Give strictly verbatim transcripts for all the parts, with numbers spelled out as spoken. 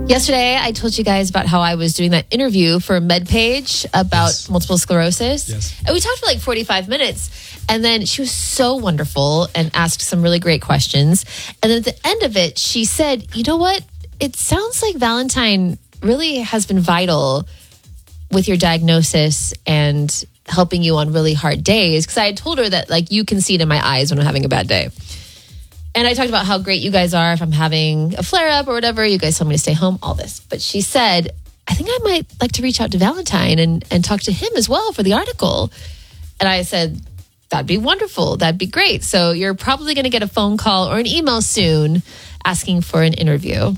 Yesterday, I told you guys about how I was doing that interview for MedPage about yes. multiple sclerosis. Yes. And we talked for like forty-five minutes. And then she was so wonderful and asked some really great questions. And then at the end of it, she said, you know what? It sounds like Valentine really has been vital with your diagnosis and helping you on really hard days. Because I had told her that like you can see it in my eyes when I'm having a bad day. And I talked about how great you guys are if I'm having a flare-up or whatever. You guys tell me to stay home, all this. But she said, I think I might like to reach out to Valentine and, and talk to him as well for the article. And I said, that'd be wonderful. That'd be great. So you're probably going to get a phone call or an email soon asking for an interview.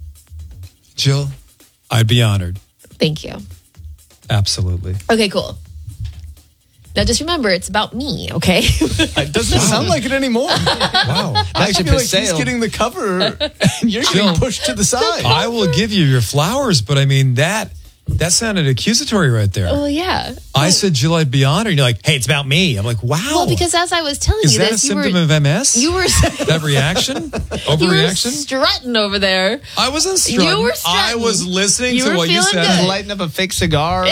Jill, I'd be honored. Thank you. Absolutely. Okay, cool. Now, just remember, it's about me, okay? It doesn't Wow. sound like it anymore. Wow. I That feel like ship has he's sailed. getting the cover and you're Jill, getting pushed to the side. I will give you your flowers, but I mean, that that sounded accusatory right there. Well, yeah. I said, Jill, I'd be honored. And you're like, hey, it's about me. I'm like, wow. Well, because as I was telling Is you that this, a you symptom were, of M S? you were That reaction? you were Overreaction? strutting over there. I wasn't strutting. You were I strutting. was listening You to were what you feeling said. good. Lighting up a fake cigar.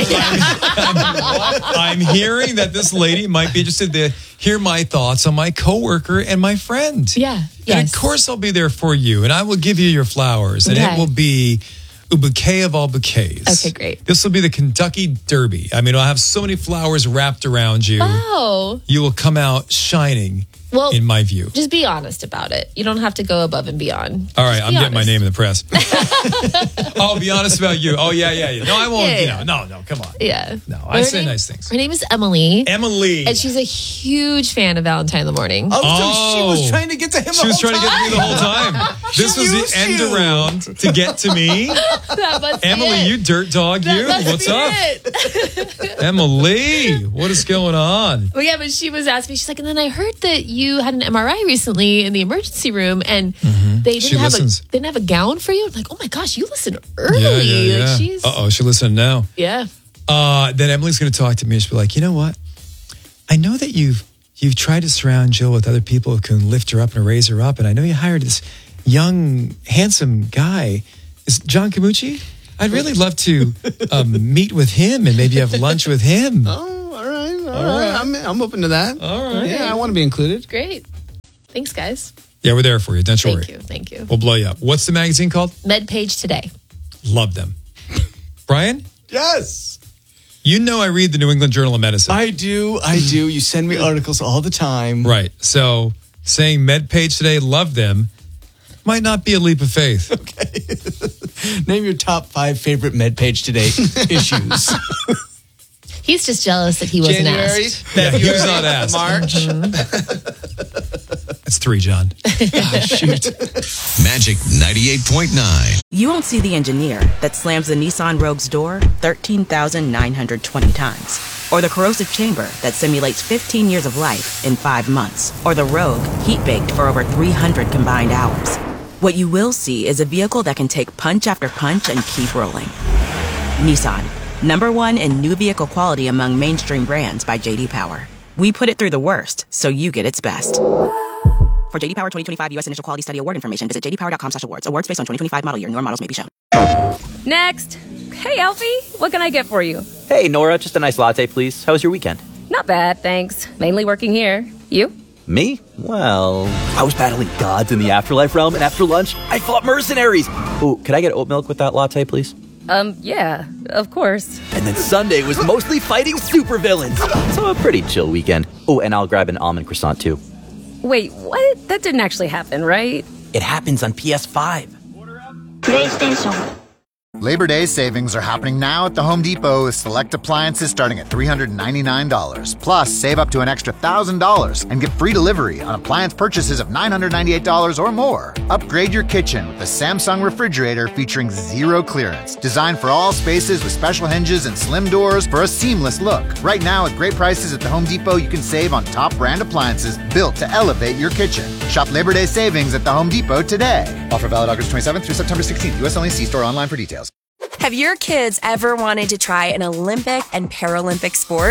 I'm hearing that this lady might be interested to hear my thoughts on my coworker and my friend. Yeah. And Yes. of course I'll be there for you, and I will give you your flowers, and Okay. it will be a bouquet of all bouquets. Okay, great. This will be the Kentucky Derby. I mean, I'll have so many flowers wrapped around you. Wow. You will come out shining, Well, in my view. just be honest about it. You don't have to go above and beyond. All right, Just I'm be getting my honest. name in the press. I'll be honest about you. Oh, yeah, yeah, yeah. No, I won't. Yeah, You yeah. know, no, no, come on. Yeah. No, Well, I her say name- nice things. Her name is Emily. Emily. And she's a huge fan of Valentine in the Morning. Oh, so she Oh. was trying to get to him She the was whole trying to get to me the whole time. This was used the end you. around to get to me. That must be Emily, it. you dirt dog, That you. must What's be up? it. Emily, what is going on? Well, yeah, but she was asking me, she's like, and then I heard that you had an M R I recently in the emergency room and they didn't She have listens. a they didn't have a gown for you. I'm like, oh my gosh, you listen early. Yeah, yeah, yeah. Like she's Uh-oh, she listening now. yeah. Uh, then Emily's going to talk to me and she'll be like, you know what? I know that you've you've tried to surround Jill with other people who can lift her up and raise her up, and I know you hired this young, handsome guy. Is John Camucci? I'd really love to um, meet with him and maybe have lunch with him. Oh, all right, all, right. I'm, I'm open to that. All right. Yeah, I want to be included. Great. Thanks, guys. Yeah, we're there for you. Don't you Thank worry. you. Thank you. We'll blow you up. What's the magazine called? MedPage Today. Love them. Brian, Yes. you know I read the New England Journal of Medicine. I do. I do. You send me articles all the time. Right. So saying MedPage Today, love them, might not be a leap of faith. Name your top five favorite MedPage Today issues. He's just jealous that he wasn't January, asked. Yeah, he was February, not asked. March. That's three, John. Shoot. Magic ninety-eight point nine. You won't see the engineer that slams the Nissan Rogue's door thirteen thousand nine hundred twenty times. Or the corrosive chamber that simulates fifteen years of life in five months. Or the Rogue heat-baked for over three hundred combined hours. What you will see is a vehicle that can take punch after punch and keep rolling. Nissan, number one in new vehicle quality among mainstream brands by J D Power. We put it through the worst, so you get its best. For J D Power twenty twenty-five U S Initial Quality Study Award information, visit j d power dot com slash awards. Awards based on twenty twenty-five model year. Newer models may be shown. Next. Hey, Alfie, what can I get for you? Hey, Nora, just a nice latte, please. How was your weekend? Not bad, thanks. Mainly working here. You? Me? Well, I was battling gods in the afterlife realm, and after lunch, I fought mercenaries. Ooh, could I get oat milk with that latte, please? Um, yeah, of course. And then Sunday was mostly fighting supervillains. So a pretty chill weekend. Oh, and I'll grab an almond croissant, too. Wait, what? That didn't actually happen, right? It happens on P S five. PlayStation. Labor Day savings are happening now at the Home Depot with select appliances starting at three hundred ninety-nine dollars. Plus, save up to an extra one thousand dollars and get free delivery on appliance purchases of nine hundred ninety-eight dollars or more. Upgrade your kitchen with the Samsung refrigerator featuring zero clearance. Designed for all spaces with special hinges and slim doors for a seamless look. Right now, at great prices at the Home Depot, you can save on top brand appliances built to elevate your kitchen. Shop Labor Day savings at the Home Depot today. Offer valid August twenty-seventh through September sixteenth. U S only. See store online for details. Have your kids ever wanted to try an Olympic and Paralympic sport? Try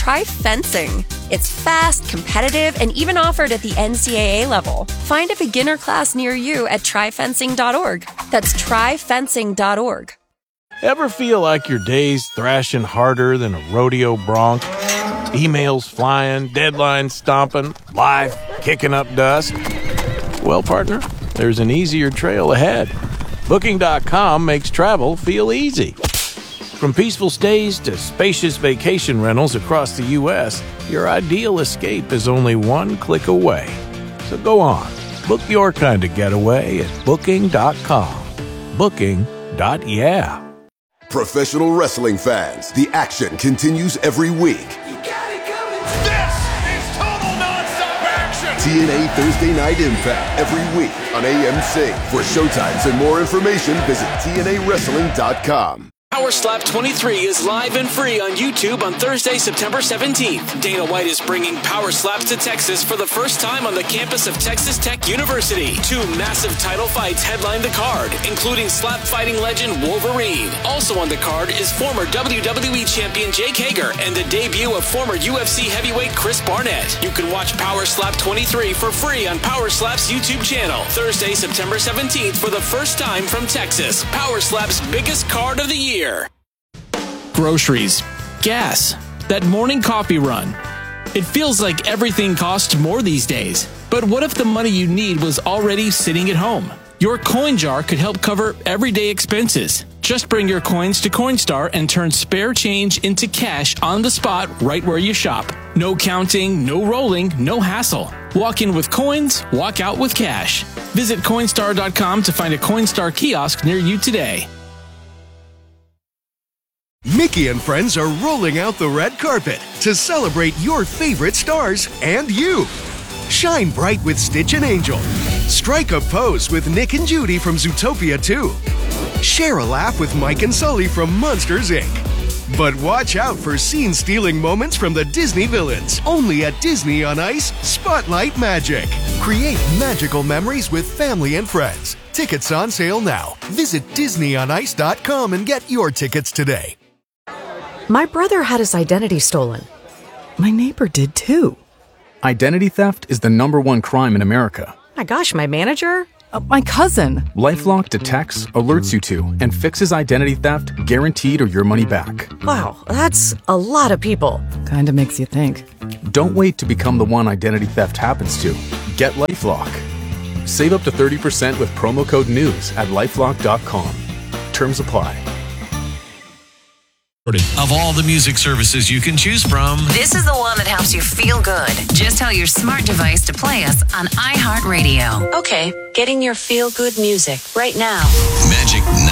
try fencing. It's fast, competitive, and even offered at the N C double A level. Find a beginner class near you at try fencing dot org. That's try fencing dot org. Ever feel like your day's thrashing harder than a rodeo bronc? Emails flying, deadlines stomping, life kicking up dust? Well, partner, there's an easier trail ahead. Booking dot com makes travel feel easy. From peaceful stays to spacious vacation rentals across the U S, your ideal escape is only one click away. So go on, book your kind of getaway at Booking dot com. Booking. Yeah. Professional wrestling fans, the action continues every week. This is total nonstop action! T N A Thursday Night Impact every week on A M C. For showtimes and more information, visit T N A wrestling dot com. Power Slap twenty-three is live and free on YouTube on Thursday, September seventeenth. Dana White is bringing Power Slaps to Texas for the first time on the campus of Texas Tech University. Two massive title fights headline the card, including slap fighting legend Wolverine. Also on the card is former W W E champion Jake Hager and the debut of former U F C heavyweight Chris Barnett. You can watch Power Slap twenty-three for free on Power Slap's YouTube channel. Thursday, September seventeenth for the first time from Texas. Power Slap's biggest card of the year. Groceries, gas, that morning coffee run. It feels like everything costs more these days. But what if the money you need was already sitting at home? Your coin jar could help cover everyday expenses. Just bring your coins to Coinstar and turn spare change into cash on the spot right where you shop. No counting, no rolling, no hassle. Walk in with coins, walk out with cash. Visit Coinstar dot com to find a Coinstar kiosk near you today. Mickey and friends are rolling out the red carpet to celebrate your favorite stars and you. Shine bright with Stitch and Angel. Strike a pose with Nick and Judy from Zootopia two. Share a laugh with Mike and Sully from Monsters, Incorporated. But watch out for scene-stealing moments from the Disney villains. Only at Disney on Ice Spotlight Magic. Create magical memories with family and friends. Tickets on sale now. Visit Disney on Ice dot com and get your tickets today. My brother had his identity stolen. My neighbor did too. Identity theft is the number one crime in America. My gosh, my manager? Uh, my cousin. LifeLock detects, alerts you to, and fixes identity theft guaranteed or your money back. Wow, that's a lot of people. Kinda makes you think. Don't wait to become the one identity theft happens to. Get LifeLock. Save up to thirty percent with promo code NEWS at LifeLock dot com. Terms apply. Of all the music services you can choose from, this is the one that helps you feel good. Just tell your smart device to play us on iHeartRadio. Okay, getting your feel-good music right now. Magic